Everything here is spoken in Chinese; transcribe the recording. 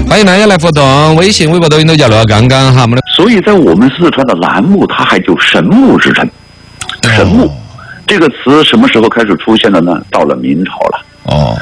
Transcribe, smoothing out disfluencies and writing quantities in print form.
欢迎大家来互动，微信、微博、抖音都叫乐刚刚哈。 所以在我们四川的栏目，它还就神木之称。神木这个词什么时候开始出现的呢？到了明朝了。